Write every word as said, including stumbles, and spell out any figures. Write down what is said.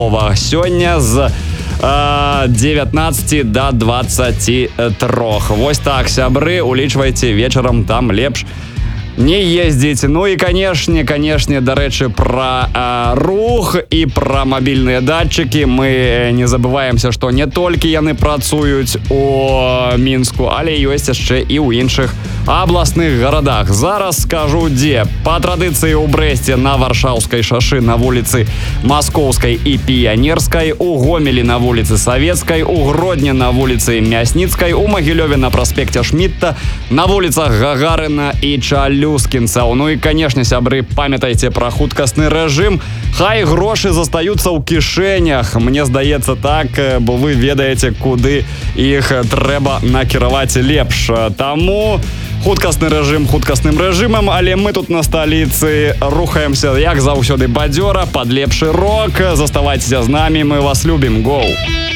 Сёння з дзевятнаццаці да дваццаці трох. Вось так, сябры, улічвайце, вечарам там лепш не ездзіць. Ну і, канешне, канешне, дарэчы, пра а, рух і пра мабільныя датчыкі. Мы не забываемся, што не толькі яны працуюць у Мінску, але ёсць яшчэ і ў іншых абласных гарадах. Зараз скажу, дзе. Па традыцыі ў Брэсце на Варшаўскай шашы на вуліцы Маскоўскай і Піянерскай, у Гомелі на вуліцы Савецкай, у Гродні на вуліцы Мясніцкай, у Магілёве на праспекце Шмітта, на вуліцах Гагарына і Чалюскінцаў. Ну і, канешне, сябры, памятайце пра хуткасны рэжым. Хай грошы застаюцца ў кішэнях. Мне здаецца так, бо вы ведаеце, куды іх трэба накіраваць лепш. Таму хуткасны рэжым хуткасным рэжымам, але мы тут на сталіцы рухаемся, як заўсёды, бадзёра, пад лепшы рок. Заставайцеся з намі, мы вас любім. Гоу!